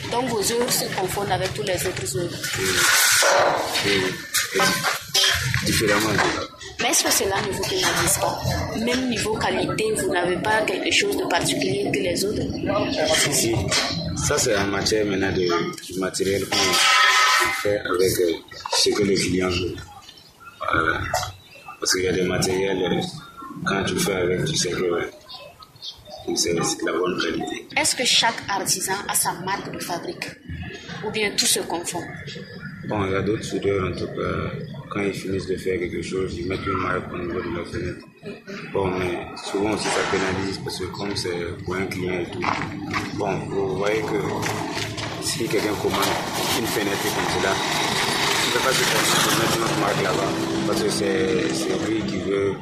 Donc vos œuvres se confondent avec tous les autres œuvres. Différemment. Mais est-ce que cela ne vous pénalise pas? Même niveau qualité, vous n'avez pas quelque chose de particulier que les autres? Si. Ça, c'est en matière maintenant du matériel qu'on fait avec ce que le client veut. Voilà. Parce qu'il y a des matériels, quand tu fais avec, tu sais que c'est de la bonne qualité. Est-ce que chaque artisan a sa marque de fabrique? Ou bien tout se confond? Bon, il y a d'autres soudeurs, en tout cas, quand ils finissent de faire quelque chose, ils mettent une marque au niveau de la fenêtre. Bon, mais souvent aussi ça pénalise parce que comme c'est pour un client et tout. Bon, vous voyez que si quelqu'un commande une fenêtre comme cela, il ne peut pas se faire mettre notre marque là-bas parce que c'est lui qui veut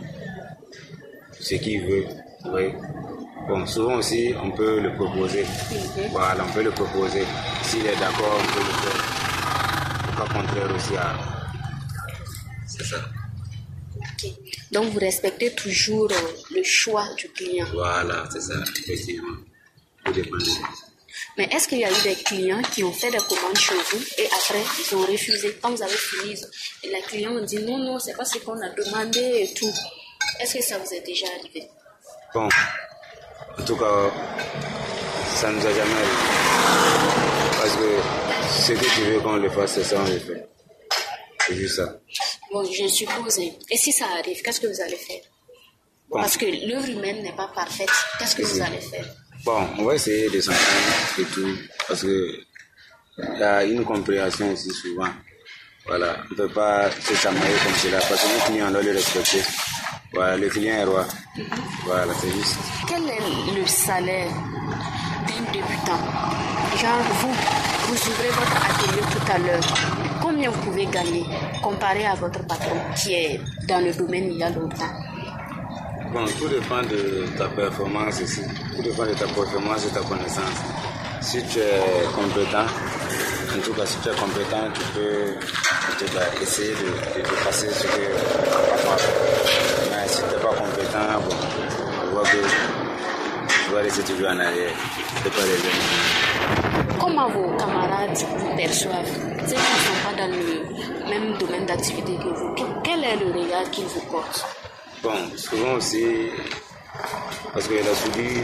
ce qu'il veut. Vous voyez? Bon, souvent aussi, on peut le proposer. Voilà, on peut le proposer. S'il est d'accord, on peut le faire. Pas contraire aussi à... C'est ça. Okay. Donc vous respectez toujours le choix du client. Voilà, c'est ça, effectivement. Tout dépend. Mais est-ce qu'il y a eu des clients qui ont fait des commandes chez vous et après ils ont refusé? Quand vous avez fini, et les clients ont dit non, c'est pas ce qu'on a demandé et tout. Est-ce que ça vous est déjà arrivé? Bon, en tout cas, ça nous a jamais arrivé. Parce que ce que tu veux qu'on le fasse, c'est ça, on le fait. C'est juste ça. Bon, je suppose. Et si ça arrive, qu'est-ce que vous allez faire? Bon. Parce que l'œuvre humaine n'est pas parfaite. Qu'est-ce que vous allez faire? Bon, on va essayer de s'entendre et tout. Parce que il y a une compréhension aussi souvent. Voilà, on ne peut pas se chamailler comme cela. Parce que le client doit le respecter. Voilà, le client est roi. Voilà, c'est juste. Quel est le salaire d'un débutant? Genre, vous ouvrez votre atelier tout à l'heure. Combien vous pouvez gagner comparé à votre patron qui est dans le domaine il y a longtemps? Bon, tout dépend de ta performance ici. Tout dépend de ta performance et de ta connaissance. Si tu es compétent, en tout cas, si tu es compétent, tu peux essayer de dépasser ce que tu as fait. Mais si tu n'es pas compétent, bon, on voit que tu vas rester toujours en arrière. Tu ne peux pas les. Comment vos camarades vous perçoivent? Ceux qui ne sont pas dans le même domaine d'activité que vous, quel est le regard qu'ils vous portent? Bon, souvent aussi, parce que la soudure,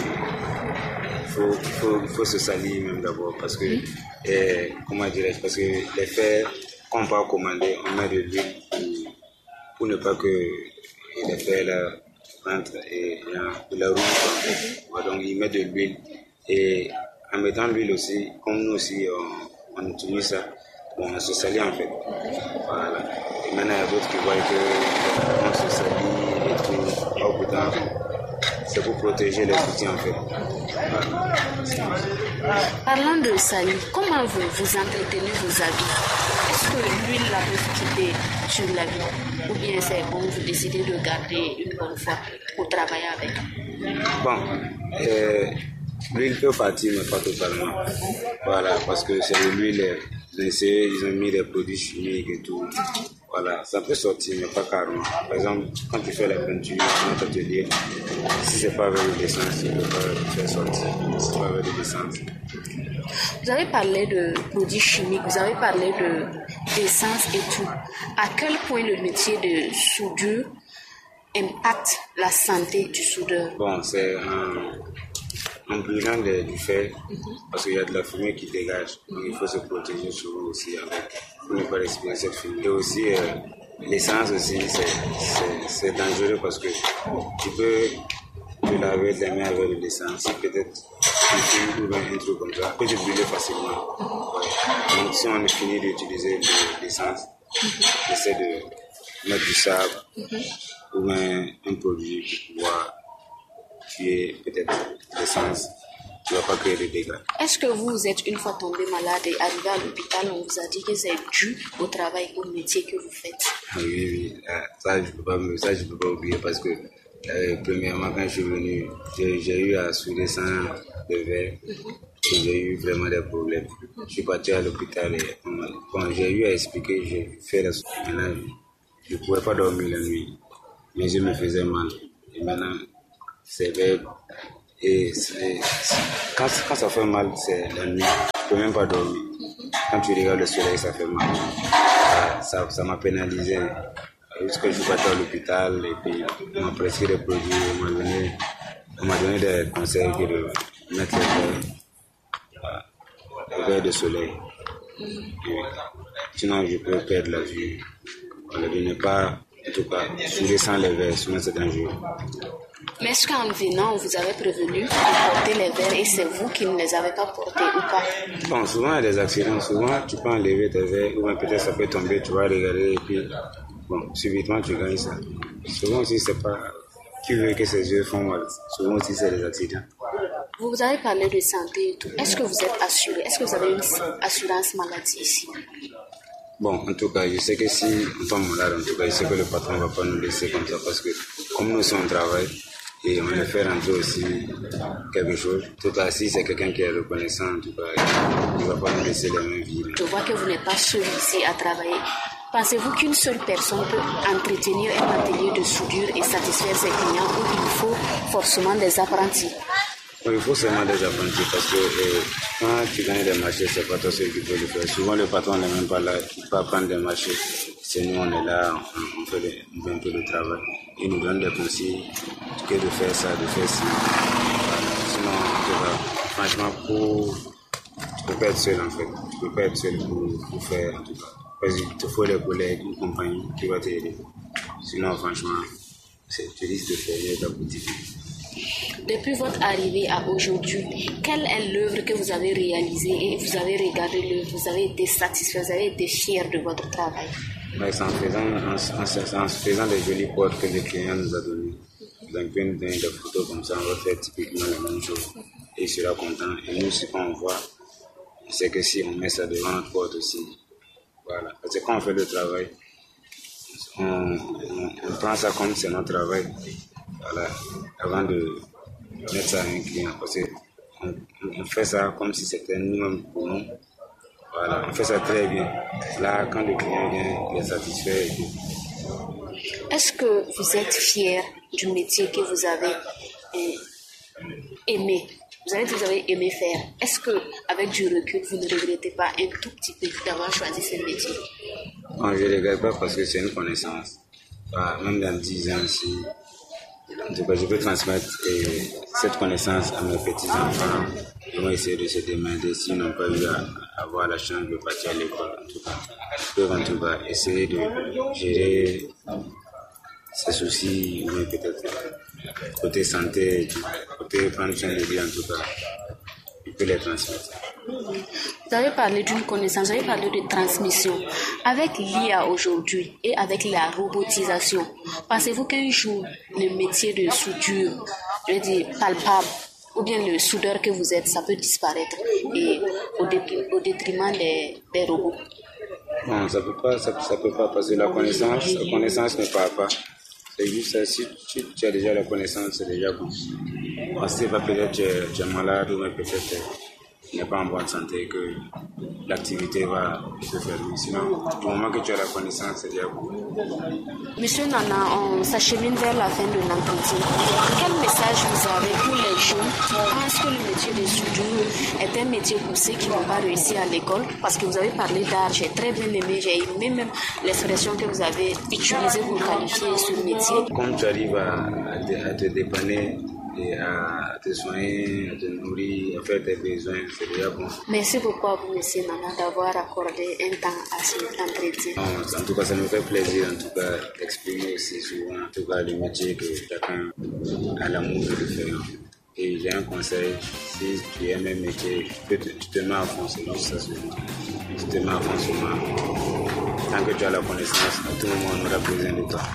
il faut se salir même d'abord, parce que, comment dirais-je, parce que les fers qu'on peut commander, on met de l'huile pour ne pas que les fers là rentrent et de la roue. Donc ils mettent de l'huile et en mettant l'huile aussi, comme nous aussi on utilise ça, bon, on se salit en fait. Voilà. Et maintenant il y a d'autres qui voient qu'on se salit et tout. Or, pourtant, c'est pour protéger les outils en fait. Voilà. Parlant de salir, comment vous entretenez vos habits? Est-ce que l'huile la peut quitter sur l'habit? Ou bien c'est bon, vous décidez de garder une bonne fois pour travailler avec? Bon, l'huile peut partir, mais pas totalement. Voilà, parce que c'est de l'huile, ils ont mis des produits chimiques et tout. Voilà, ça peut sortir, mais pas carrément. Par exemple, quand tu fais la peinture dans notre atelier, si c'est pas avec l'essence, tu ne peux pas faire sortir. Si c'est pas avec l'essence. Vous avez parlé de produits chimiques, vous avez parlé d'essence et tout. À quel point le métier de soudure impacte la santé du soudeur? Bon, c'est en brûlant du fer, parce qu'il y a de la fumée qui dégage. Donc il faut se protéger souvent aussi avec, pour ne pas respirer cette fumée. Et aussi, l'essence aussi, c'est dangereux parce que tu peux te laver les mains avec de l'essence. Si peut-être tu fumes ou un truc comme ça, peut te brûler facilement. Ouais. Donc si on finit d'utiliser de l'essence, essaie de mettre du sable ou un produit pour pouvoir tuer peut-être l'essence, tu ne vas pas créer de dégâts. Est-ce que vous êtes une fois tombé malade et arrivé à l'hôpital, on vous a dit que c'est dû au travail, au métier que vous faites? Oui, ça je ne peux pas oublier parce que premièrement quand je suis venu, j'ai eu à souder sans le verre et j'ai eu vraiment des problèmes. Je suis parti à l'hôpital et bon, j'ai eu à expliquer, j'ai fait la soude. Maintenant, je ne pouvais pas dormir la nuit, mais je me faisais mal. Et maintenant, c'est vrai. Et quand ça fait mal, c'est la nuit. peux même pas dormir. Quand tu regardes le soleil, ça fait mal. Ça m'a pénalisé. Jusqu'à je suis parti à l'hôpital et puis on m'a prescrit des produits, on m'a donné des conseils de mettre les verres de soleil. Sinon, je peux perdre la vue. Voilà, de ne pas, en tout cas, souder sans les verres, sinon c'est dangereux. Mais est-ce qu'en venant, on vous avez prévenu de porter les verres et c'est vous qui ne les avez pas portés ou pas? Bon, souvent il y a des accidents. Souvent, tu peux enlever tes verres ou peut-être ça peut tomber, tu vas regarder et puis, bon, subitement tu gagnes ça. Souvent aussi, c'est pas qui veut que ses yeux font mal. Souvent aussi, c'est des accidents. Vous avez parlé de santé et tout. Est-ce que vous êtes assuré? Est-ce que vous avez une assurance maladie ici? Bon, en tout cas, je sais que si on tombe malade, en tout cas, je sais que le patron ne va pas nous laisser comme ça parce que comme nous sommes au travail et on a fait rentrer aussi quelque chose, en tout cas, si c'est quelqu'un qui est reconnaissant, en tout cas, il ne va pas nous laisser les mains vides. Je vois que vous n'êtes pas seul ici à travailler. Pensez-vous qu'une seule personne peut entretenir un atelier de soudure et satisfaire ses clients ou il faut forcément des apprentis? Il faut seulement des apprentis parce que quand tu gagnes des marchés, c'est pas toi seul qui peut le faire. Souvent, le patron n'est même pas là, il peut prendre des marchés. C'est nous, on est là, on fait un peu le travail. Il nous donne des conseils que de faire ça, de faire ci. Sinon, franchement, tu peux pas être seul en fait. Tu peux pas être seul pour faire en tout cas. Parce qu'il te faut des collègues, une compagnie qui va t'aider. Sinon, franchement, tu risques de faire ta boutique. Depuis votre arrivée à aujourd'hui, quelle est l'œuvre que vous avez réalisée et vous avez regardé l'œuvre, vous avez été satisfait, vous avez été fier de votre travail? Ouais, c'est en faisant des jolies portes que le client nous a données. Donc, il nous donner des photos comme ça, on va faire typiquement la même chose. Et il sera content. Et nous, ce qu'on voit, c'est que si on met ça devant notre porte aussi, voilà. Parce que quand on fait le travail, on prend ça comme c'est notre travail. Voilà, avant de mettre ça à un client, parce qu'on fait ça comme si c'était nous-mêmes pour nous. Voilà, on fait ça très bien. Là, quand le client vient, il est satisfait. Est-ce que vous êtes fier du métier que vous avez aimé? Vous avez dit que vous avez aimé faire. Est-ce que, avec du recul, vous ne regrettez pas un tout petit peu d'avoir choisi ce métier? Non, je ne regrette pas parce que c'est une connaissance. Même dans 10 ans ici, en tout cas, je peux transmettre cette connaissance à mes petits-enfants. Ils vont essayer de se demander s'ils n'ont pas eu à avoir la chance de partir à l'école. En tout cas, ils peuvent en tout cas essayer de gérer ces soucis, ou peut-être côté santé, côté prendre soin de lui en tout cas. Il peut les transmettre. Vous avez parlé d'une connaissance, vous avez parlé de transmission. Avec l'IA aujourd'hui et avec la robotisation, pensez-vous qu'un jour, le métier de soudure, je veux dire palpable, ou bien le soudeur que vous êtes, ça peut disparaître et au détriment des robots? Non, ça peut pas, parce que la connaissance ne part pas. C'est juste si tu as déjà la connaissance, c'est déjà bon. Parce que peut-être tu es malade ou peut-être tu n'es pas en bonne santé que l'activité va se faire. Sinon, du moment que tu as la connaissance, c'est déjà bon. Monsieur Nana, on s'achemine vers la fin de l'entretien. Quel message vous avez pour les jeunes qui pensent que le métier de soudure est un métier pour ceux qui n'ont pas réussi à l'école? Parce que vous avez parlé d'art, j'ai très bien aimé, j'ai aimé même l'expression que vous avez utilisée pour qualifier ce métier. Comme tu arrives à te dépanner et à te soigner, à te nourrir, à faire tes besoins, c'est déjà bon. Merci beaucoup à vous, monsieur Nana, d'avoir accordé un temps à cet entretien. En tout cas, ça nous fait plaisir en tout cas d'exprimer aussi souvent en tout cas le métier que chacun a l'amour de le faire. Et j'ai un conseil, si tu aimes un métier, tu te mets à fond, c'est juste ça souvent. Tu te mets à fond souvent. Tant que tu as la connaissance, à tout moment on aura besoin de toi.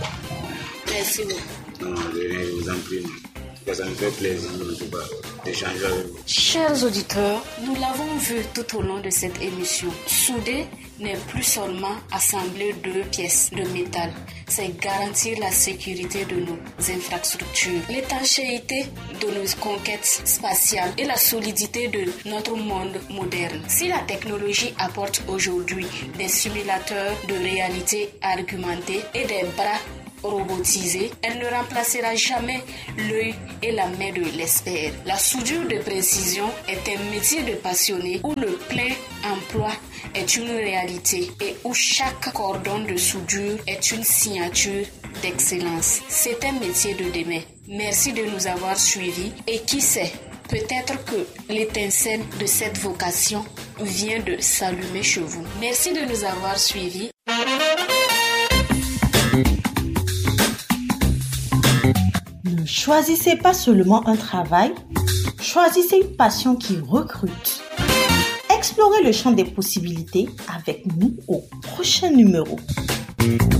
Merci beaucoup. Non, de rien, je vous en prie. Ça nous fait plaisir en tout cas d'échanger avec vous. Chers auditeurs, nous l'avons vu tout au long de cette émission. Souder n'est plus seulement assembler deux pièces de métal, c'est garantir la sécurité de nos infrastructures, l'étanchéité de nos conquêtes spatiales et la solidité de notre monde moderne. Si la technologie apporte aujourd'hui des simulateurs de réalité augmentée et des bras robotisée, elle ne remplacera jamais l'œil et la main de l'expert. La soudure de précision est un métier de passionné où le plein emploi est une réalité et où chaque cordon de soudure est une signature d'excellence. C'est un métier de demain. Merci de nous avoir suivis et qui sait, peut-être que l'étincelle de cette vocation vient de s'allumer chez vous. Merci de nous avoir suivis. Ne choisissez pas seulement un travail, choisissez une passion qui recrute. Explorez le champ des possibilités avec nous au prochain numéro.